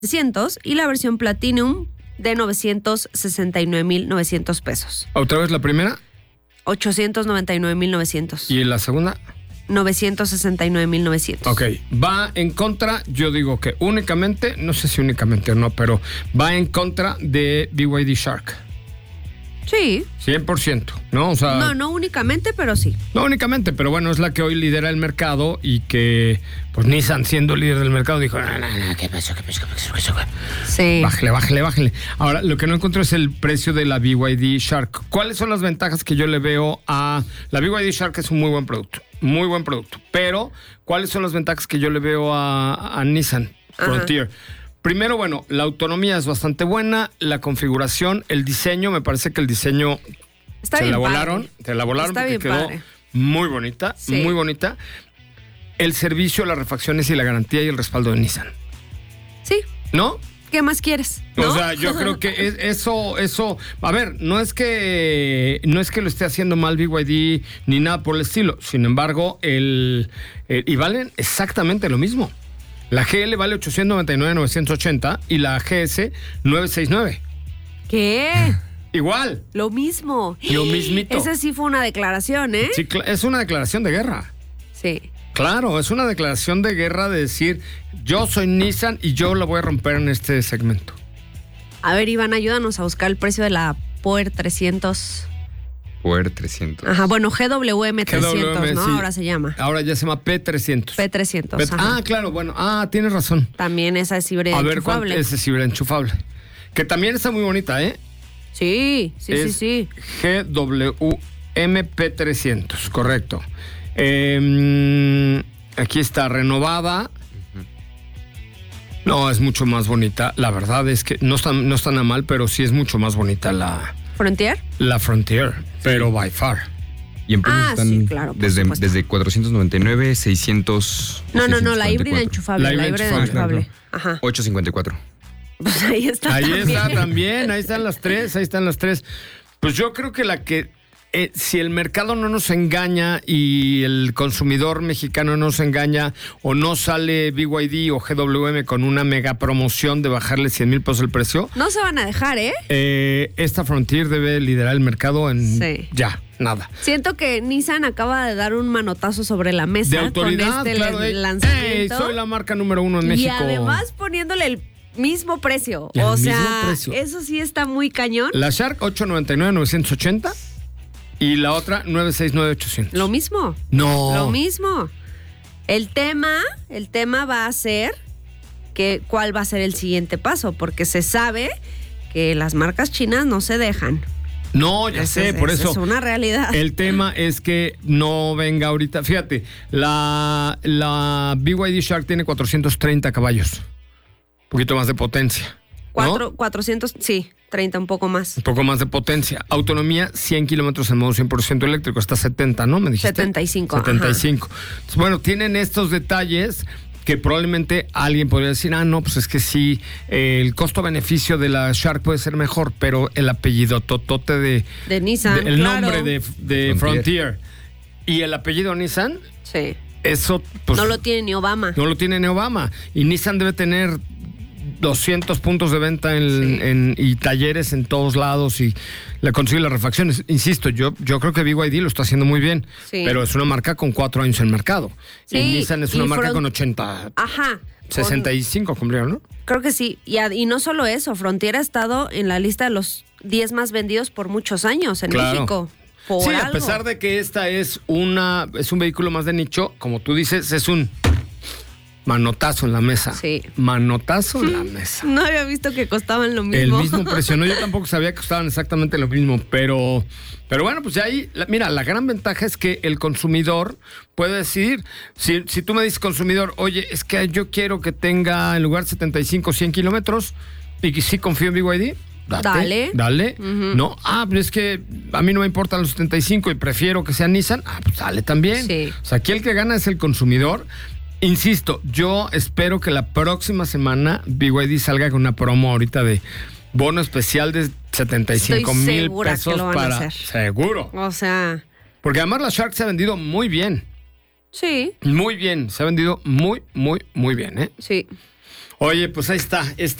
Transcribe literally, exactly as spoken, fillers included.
setecientos y la versión Platinum de novecientos sesenta y nueve mil novecientos pesos. ¿Otra vez la primera? ochocientos noventa y nueve mil novecientos. ¿Y la segunda? novecientos sesenta y nueve mil novecientos. Ok, va en contra, yo digo que únicamente, no sé si únicamente o no, pero va en contra de B Y D Shark. Sí. cien por ciento, ¿no? O sea, no, no únicamente, pero sí. No únicamente, pero bueno, es la que hoy lidera el mercado y que, pues Nissan siendo líder del mercado dijo, no, no, no, ¿qué pasó? ¿Qué pasó? ¿Qué pasó? ¿Qué pasó? Sí. Bájale, bájale, bájale. Ahora, lo que no encuentro es el precio de la B Y D Shark. ¿Cuáles son las ventajas que yo le veo a... La B Y D Shark es un muy buen producto, muy buen producto, pero ¿cuáles son las ventajas que yo le veo a, a Nissan Frontier? Ajá. Primero, bueno, la autonomía es bastante buena, la configuración, el diseño, me parece que el diseño Está se bien la padre. volaron, se la volaron Está porque bien quedó padre. muy bonita, Sí. muy bonita. El servicio, las refacciones y la garantía y el respaldo de Nissan. Sí. ¿No? ¿Qué más quieres? ¿No? O sea, yo creo que es, eso, eso, a ver, no es que no es que lo esté haciendo mal B Y D ni nada por el estilo. Sin embargo, el, el y valen exactamente lo mismo. La G L vale ochocientos noventa y nueve mil novecientos ochenta y la G S novecientos sesenta y nueve. ¿Qué? Igual. Lo mismo. Lo mismito. Esa sí fue una declaración, ¿eh? Sí, es una declaración de guerra. Sí. Claro, es una declaración de guerra de decir, yo soy Nissan y yo la voy a romper en este segmento. A ver, Iván, ayúdanos a buscar el precio de la Power trescientos. Power trescientos. Ajá, bueno, G W M trescientos, G W M, ¿no? sí. Ahora se llama. Ahora ya se llama P trescientos. P trescientos. P- ah, claro, bueno. Ah, tienes razón. También esa es híbrida A ver, enchufable. ¿cuál es híbrida enchufable? Que también está muy bonita, ¿eh? Sí, sí, Es sí, sí. G W M P trescientos, correcto. Eh, aquí está renovada. No, es mucho más bonita. La verdad es que no está, no está nada mal, pero sí es mucho más bonita la, ¿Frontier? la Frontier, pero by far. Y en precios Ah, están sí, claro, por desde, supuesto. desde cuatrocientos noventa y nueve, seiscientos. No, no, no, la híbrida seiscientos enchufable. La La híbrida híbrida enchufable, enchufable. Ajá. ochocientos cincuenta y cuatro. Pues ahí está. Ahí también. está también, ahí están las tres, ahí están las tres. Pues yo creo que la que, eh, si el mercado no nos engaña y el consumidor mexicano no nos engaña o no sale B Y D o G W M con una mega promoción de bajarle cien mil pesos el precio, No se van a dejar, ¿eh? eh, esta Frontier debe liderar el mercado en Sí. ya, nada. Siento que Nissan acaba de dar un manotazo sobre la mesa De autoridad, con este claro, le- eh, lanzamiento. ey, soy la marca número uno en y México. además poniéndole el mismo precio. El o mismo sea, precio. eso sí está muy cañón. La Shark ochocientos noventa y nueve mil novecientos ochenta y la otra novecientos sesenta y nueve mil ochocientos. Lo mismo. No. Lo mismo. El tema, el tema va a ser que cuál va a ser el siguiente paso, porque se sabe que las marcas chinas no se dejan. No, ya Esa sé, es- por esa eso. es una realidad. El tema es que no venga ahorita. Fíjate, la, la B Y D Shark tiene cuatrocientos treinta caballos. Un poquito más de potencia. ¿no? Cuatro, cuatrocientos, sí, treinta, un poco más. Un poco más de potencia. Autonomía, cien kilómetros en modo cien por ciento eléctrico. Está setenta, ¿no? Me dijiste. setenta y cinco. setenta y cinco. Entonces, bueno, tienen estos detalles que probablemente alguien podría decir, ah, no, pues es que sí, eh, el costo-beneficio de la Shark puede ser mejor, pero el apellido totote de... De Nissan, de- el claro. nombre de, de Frontier. Frontier. Y el apellido Nissan, Sí. eso pues no lo tiene ni Obama. no lo tiene ni Obama. Y Nissan debe tener doscientos puntos de venta en, Sí. en- y talleres en todos lados y le consigue las refacciones. Insisto, yo, yo creo que B Y D lo está haciendo muy bien, Sí. pero es una marca con cuatro años en el mercado. Sí, y Nissan es una y marca Front- con ochenta, Ajá. sesenta y cinco cumplieron, ¿no? Con- creo que sí. Y, a- y no solo eso, Frontier ha estado en la lista de los diez más vendidos por muchos años en Claro. México. Por Sí, a algo. pesar de que esta es una es un vehículo más de nicho, como tú dices, es un manotazo en la mesa. Sí. Manotazo en la mesa. No había visto que costaban lo mismo. El mismo precio. No, yo tampoco sabía que costaban exactamente lo mismo, pero, pero bueno, pues ya ahí, la- mira, la gran ventaja es que el consumidor puede decidir. Si, si tú me dices, consumidor, oye, es que yo quiero que tenga en lugar setenta y cinco, cien kilómetros y que sí confío en B Y D. Date, Dale. Dale. Ujú. No, ah, pero es que a mí no me importan los setenta y cinco y prefiero que sea Nissan. Ah, pues dale también. Sí. O sea, aquí el que gana es el consumidor. Insisto, yo espero que la próxima semana B Y D salga con una promo ahorita de bono especial de setenta y cinco Estoy mil segura que pesos lo van a para. hacer. Seguro. O sea, Porque además la Shark se ha vendido muy bien. sí, Muy bien. Se ha vendido muy, muy, muy bien, ¿eh? sí. Oye, pues ahí está.